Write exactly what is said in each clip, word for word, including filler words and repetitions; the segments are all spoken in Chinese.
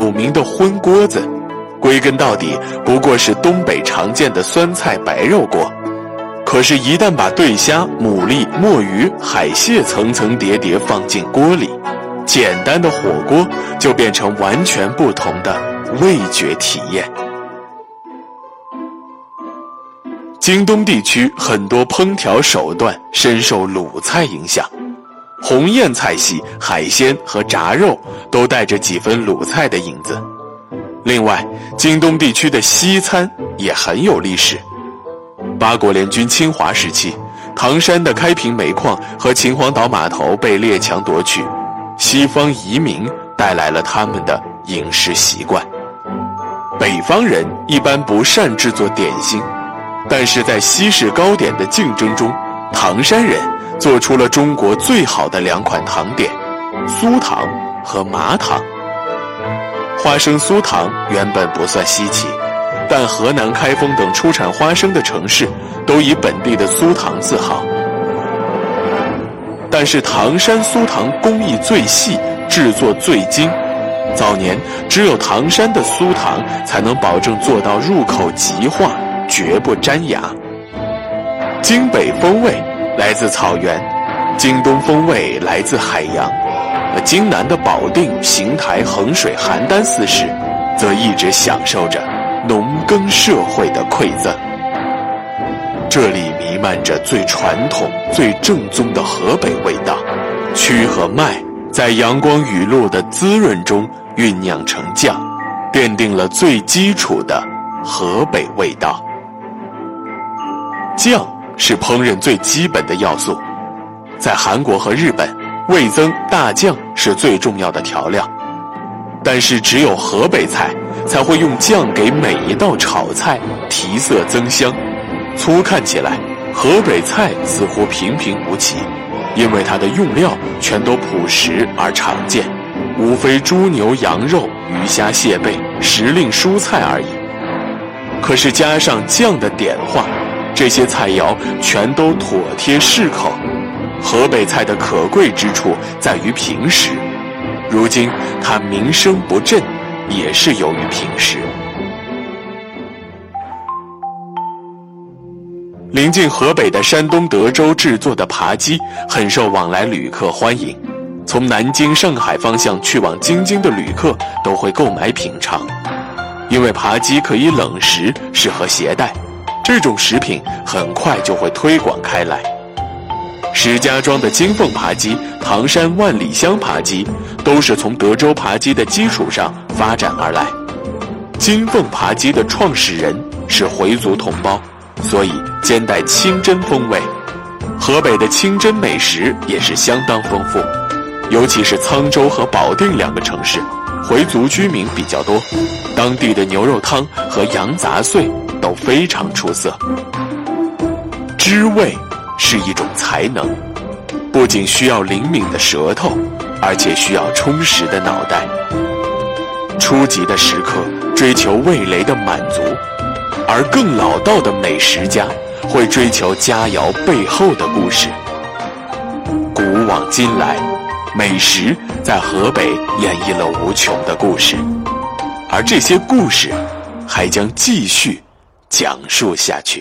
有名的荤锅子，归根到底不过是东北常见的酸菜白肉锅。可是，一旦把对虾、牡蛎、墨鱼、海蟹层层叠叠放进锅里，简单的火锅就变成完全不同的味觉体验。京东地区很多烹调手段深受鲁菜影响，红艳菜系海鲜和炸肉都带着几分鲁菜的影子。另外，京东地区的西餐也很有历史。八国联军侵华时期，唐山的开平煤矿和秦皇岛码头被列强夺取，西方移民带来了他们的饮食习惯。北方人一般不善制作点心，但是在西式糕点的竞争中，唐山人做出了中国最好的两款糖点，酥糖和麻糖。花生酥糖原本不算稀奇，但河南开封等出产花生的城市都以本地的酥糖自豪。但是唐山酥糖工艺最细，制作最精，早年只有唐山的酥糖才能保证做到入口即化，绝不粘牙。京北风味来自草原，京东风味来自海洋，而京南的保定、邢台、衡水、邯郸四市则一直享受着农耕社会的馈赠。这里弥漫着最传统、最正宗的河北味道，曲和麦在阳光雨露的滋润中酝酿成酱，奠定了最基础的河北味道。酱是烹饪最基本的要素，在韩国和日本，味增、大酱是最重要的调料，但是只有河北菜才会用酱给每一道炒菜提色增香。粗看起来，河北菜似乎平平无奇，因为它的用料全都朴实而常见，无非猪牛羊肉、鱼虾蟹贝、时令蔬菜而已。可是加上酱的点化，这些菜肴全都妥帖适口。河北菜的可贵之处在于平实，如今它名声不振，也是由于平实。临近河北的山东德州制作的扒鸡很受往来旅客欢迎，从南京、上海方向去往京津的旅客都会购买品尝。因为扒鸡可以冷食，适合携带，这种食品很快就会推广开来。石家庄的金凤扒鸡、唐山万里香扒鸡都是从德州扒鸡的基础上发展而来。金凤扒鸡的创始人是回族同胞，所以兼带清真风味。河北的清真美食也是相当丰富，尤其是沧州和保定两个城市，回族居民比较多，当地的牛肉汤和羊杂碎都非常出色。知味是一种才能，不仅需要灵敏的舌头，而且需要充实的脑袋。初级的食客追求味蕾的满足，而更老道的美食家会追求佳肴背后的故事。古往今来，美食在河北演绎了无穷的故事，而这些故事还将继续讲述下去。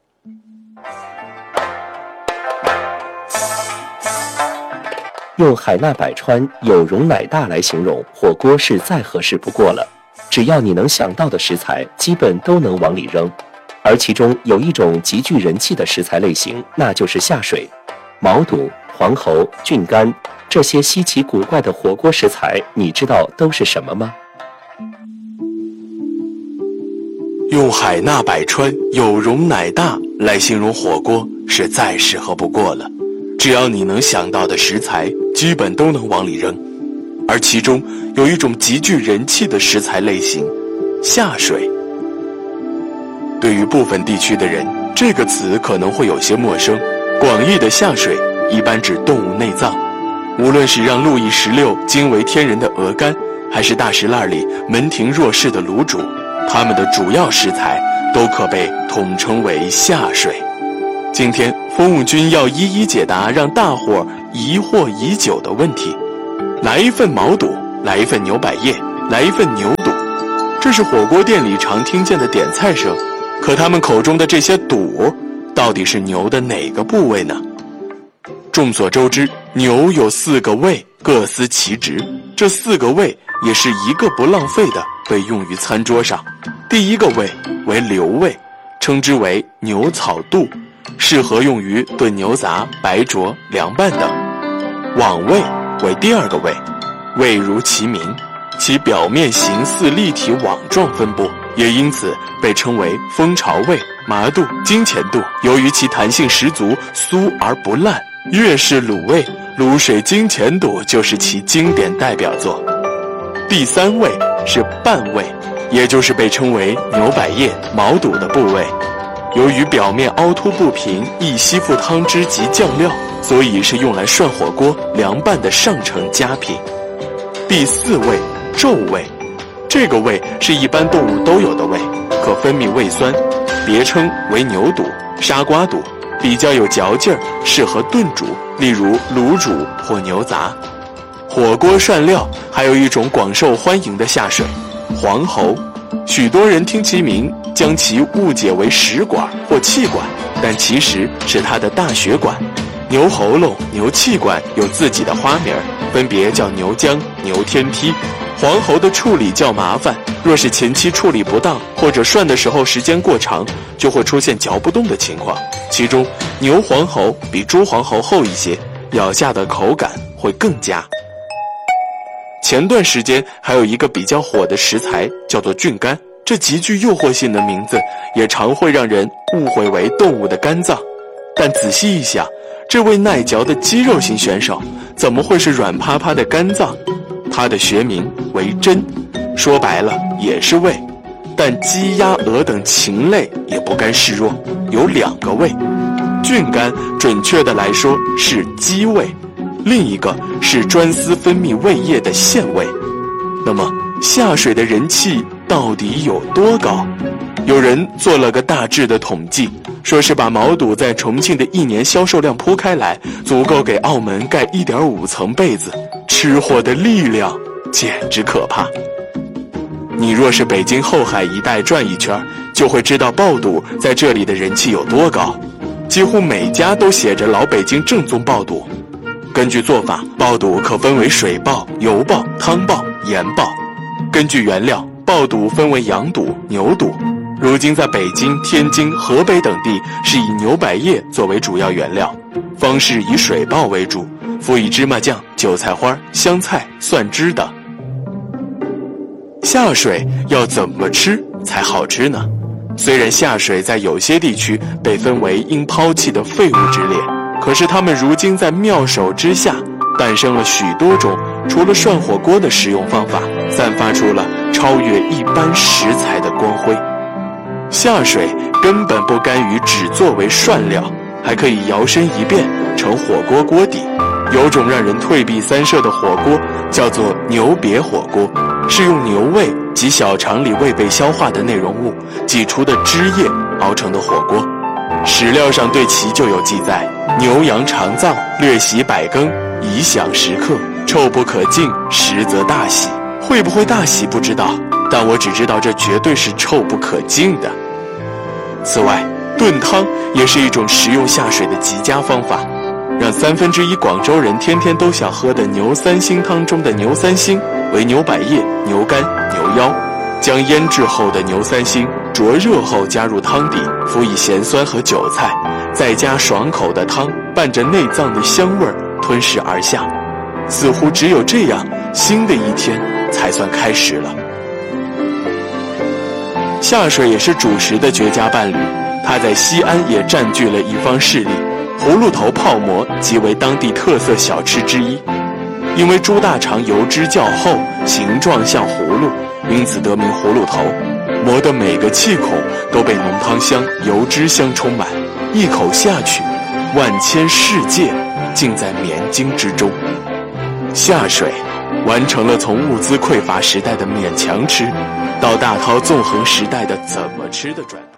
用海纳百川、有容乃大来形容火锅是再合适不过了。只要你能想到的食材，基本都能往里扔。而其中有一种极具人气的食材类型，那就是下水。毛肚、黄喉、菌干，这些稀奇古怪的火锅食材，你知道都是什么吗？ 用海纳百川、有容乃大来形容火锅是再适合不过了。只要你能想到的食材，基本都能往里扔。而其中有一种极具人气的食材类型，下水。对于部分地区的人，这个词可能会有些陌生。广义的下水一般指动物内脏，无论是让路易十六惊为天人的鹅肝，还是大石烂里门庭若市的卤煮，它们的主要食材都可被统称为下水。今天风物君要一一解答让大伙疑惑已久的问题。来一份毛肚，来一份牛百叶， 来一份牛肚。这是火锅店里常听见的点菜声，可他们口中的这些肚，到底是牛的哪个部位呢？众所周知，牛有四个胃，各司其职，这四个胃也是一个不浪费的被用于餐桌上。第一个胃为瘤胃，称之为牛草肚，适合用于炖牛杂、白灼、凉拌等。网胃为第二个胃，胃如其名，其表面形似立体网状分布，也因此被称为蜂巢胃、麻肚、金钱肚。由于其弹性十足，酥而不烂，粤式卤味卤水金钱肚就是其经典代表作。第三位是半胃，也就是被称为牛百叶、毛肚的部位。由于表面凹凸不平，易吸附汤汁及酱料，所以是用来涮火锅、凉拌的上乘佳品。第四位皱胃，这个胃是一般动物都有的胃，可分泌胃酸，别称为牛肚、砂瓜肚，比较有嚼劲儿，适合炖煮，例如卤煮或牛杂。火锅涮料还有一种广受欢迎的下水，黄喉。许多人听其名，将其误解为食管或气管，但其实是它的大血管。牛喉咙、牛气管有自己的花名，分别叫牛浆、牛天梯。黄喉的处理较麻烦，若是前期处理不当，或者涮的时候时间过长，就会出现嚼不动的情况。其中牛黄喉比猪黄喉厚一些，咬下的口感会更佳。前段时间还有一个比较火的食材叫做菌肝，这极具诱惑性的名字也常会让人误会为动物的肝脏，但仔细一想，这位耐嚼的肌肉型选手怎么会是软趴趴的肝脏？它的学名为胗，说白了也是胃，但鸡、鸭、鹅等禽类也不甘示弱，有两个胃。菌肝准确的来说是鸡胃，另一个是专司分泌胃液的腺胃。那么下水的人气到底有多高？有人做了个大致的统计，说是把毛肚在重庆的一年销售量铺开来，足够给澳门盖 一点五 层被子，吃货的力量简直可怕。你若是北京后海一带转一圈，就会知道爆肚在这里的人气有多高，几乎每家都写着老北京正宗爆肚。根据做法，爆肚可分为水爆、油爆、汤爆、盐爆。根据原料，爆肚分为羊肚、牛肚。如今在北京、天津、河北等地是以牛百叶作为主要原料，方式以水爆为主，辅以芝麻酱、韭菜花、香菜、蒜汁等。下水要怎么吃才好吃呢？虽然下水在有些地区被分为应抛弃的废物之列，可是它们如今在妙手之下诞生了许多种除了涮火锅的食用方法，散发出了超越一般食材的光辉。下水根本不甘于只作为涮料，还可以摇身一变成火锅锅底。有种让人退避三舍的火锅叫做牛瘪火锅，是用牛胃及小肠里未被消化的内容物挤出的汁液熬成的火锅。史料上对其就有记载：牛羊肠脏略洗百羹，以享食客，臭不可尽，实则大喜。会不会大喜不知道，但我只知道这绝对是臭不可尽的。此外，炖汤也是一种食用下水的极佳方法。让三分之一广州人天天都想喝的牛三星汤中的牛三星为牛百叶、牛肝、牛腰。将腌制后的牛三星灼热后加入汤底，辅以咸酸和韭菜，再加爽口的汤，伴着内脏的香味吞噬而下。似乎只有这样，新的一天才算开始了。下水也是主食的绝佳伴侣，它在西安也占据了一方势力。葫芦头泡馍即为当地特色小吃之一，因为猪大肠油脂较厚，形状像葫芦，因此得名葫芦头。馍的每个气孔都被浓汤香、油脂香充满，一口下去，万千世界尽在绵津之中。下水完成了从物资匮乏时代的勉强吃，到大韬纵横时代的怎么吃的转变。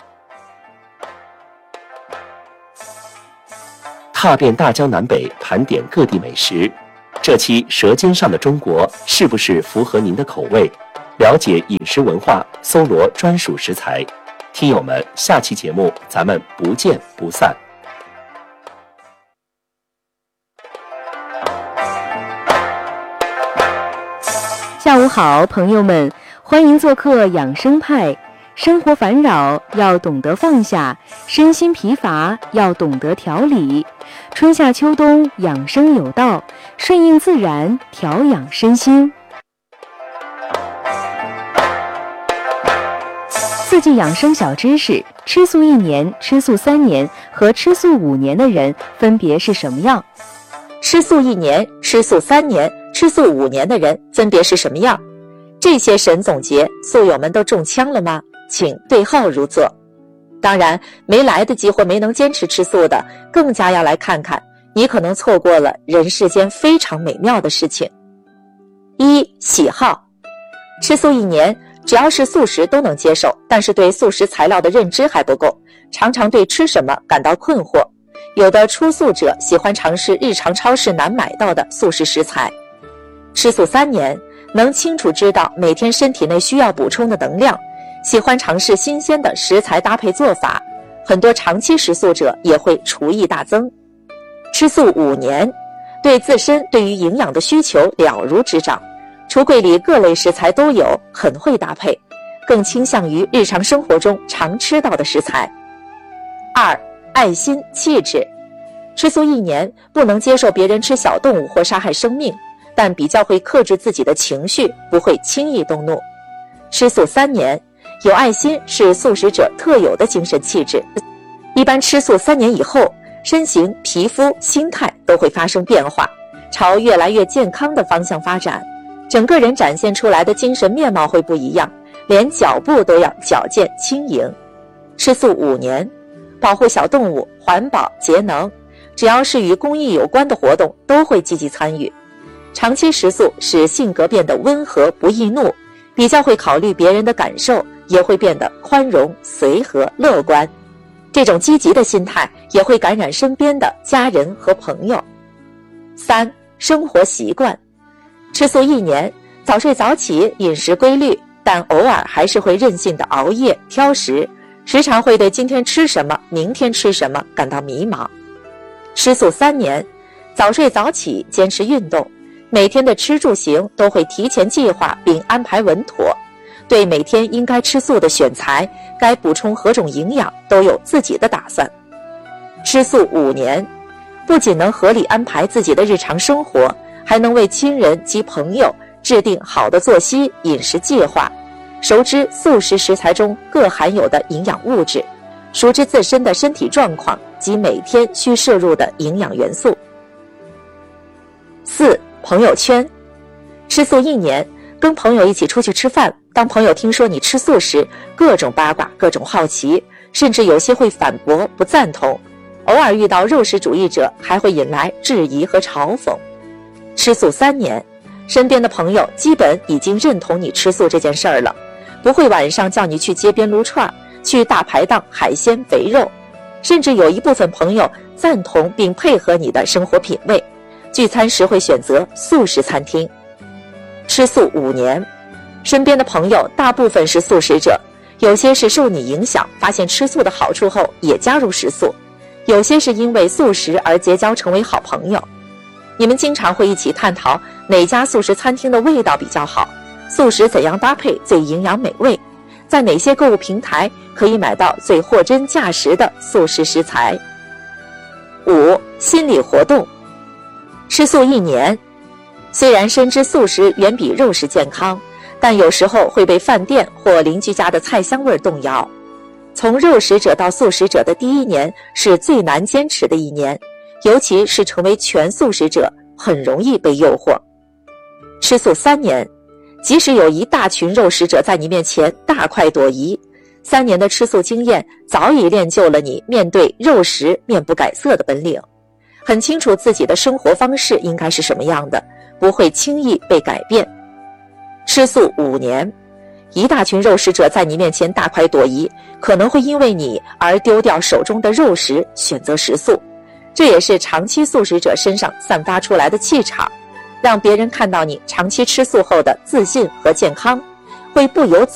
踏遍大江南北，盘点各地美食。这期《舌尖上的中国》是不是符合您的口味？ 了解饮食文化，搜罗专属食材。听友们，下期节目咱们不见不散。 下午好，朋友们，欢迎做客养生派。生活烦扰要懂得放下，身心疲乏要懂得调理。春夏秋冬养生有道，顺应自然，调养身心。四季养生小知识：吃素一年、吃素三年和吃素五年的人分别是什么样？ 吃素一年、吃素三年、吃素五年的人分别是什么样？这些神总结，素友们都中枪了吗？请对号入座。当然，没来得及或没能坚持吃素的，更加要来看看，你可能错过了人世间非常美妙的事情。一、喜好。吃素一年，只要是素食都能接受，但是对素食材料的认知还不够，常常对吃什么感到困惑。有的初素者喜欢尝试日常超市难买到的素食食材。吃素三年，能清楚知道每天身体内需要补充的能量，喜欢尝试新鲜的食材搭配做法，很多长期食素者也会厨艺大增。吃素五年，对自身对于营养的需求了如指掌，橱柜里各类食材都有，很会搭配，更倾向于日常生活中常吃到的食材。二、爱心气质。吃素一年，不能接受别人吃小动物或杀害生命，但比较会克制自己的情绪，不会轻易动怒。吃素三年，有爱心是素食者特有的精神气质。一般吃素三年以后，身形、皮肤、心态都会发生变化，朝越来越健康的方向发展，整个人展现出来的精神面貌会不一样，连脚步都要矫健轻盈。吃素五年，保护小动物、环保、节能，只要是与公益有关的活动都会积极参与。长期食素使性格变得温和不易怒，比较会考虑别人的感受，也会变得宽容、随和、乐观。这种积极的心态也会感染身边的家人和朋友。三、生活习惯。吃素一年，早睡早起，饮食规律，但偶尔还是会任性的熬夜挑食，时常会对今天吃什么、明天吃什么感到迷茫。吃素三年，早睡早起，坚持运动，每天的吃住行都会提前计划并安排稳妥，对每天应该吃素的选材，该补充何种营养都有自己的打算。吃素五年，不仅能合理安排自己的日常生活，还能为亲人及朋友制定好的作息饮食计划，熟知素食食材中各含有的营养物质，熟知自身的身体状况及每天需摄入的营养元素。四、朋友圈。吃素一年，跟朋友一起出去吃饭，当朋友听说你吃素时，各种八卦，各种好奇，甚至有些会反驳不赞同，偶尔遇到肉食主义者还会引来质疑和嘲讽。吃素三年，身边的朋友基本已经认同你吃素这件事儿了，不会晚上叫你去街边撸串，去大排档海鲜肥肉，甚至有一部分朋友赞同并配合你的生活品味，聚餐时会选择素食餐厅。吃素五年，身边的朋友大部分是素食者，有些是受你影响，发现吃素的好处后也加入食素，有些是因为素食而结交成为好朋友。你们经常会一起探讨哪家素食餐厅的味道比较好，素食怎样搭配最营养美味，在哪些购物平台可以买到最货真价实的素食食材。五、心理活动。吃素一年，虽然深知素食远比肉食健康，但有时候会被饭店或邻居家的菜香味动摇。从肉食者到素食者的第一年是最难坚持的一年，尤其是成为全素食者，很容易被诱惑。吃素三年，即使有一大群肉食者在你面前大快朵颐，三年的吃素经验早已练就了你面对肉食面不改色的本领，很清楚自己的生活方式应该是什么样的，不会轻易被改变。吃素五年，一大群肉食者在你面前大快朵颐，可能会因为你而丢掉手中的肉食，选择食素。这也是长期素食者身上散发出来的气场，让别人看到你长期吃素后的自信和健康， 会不由自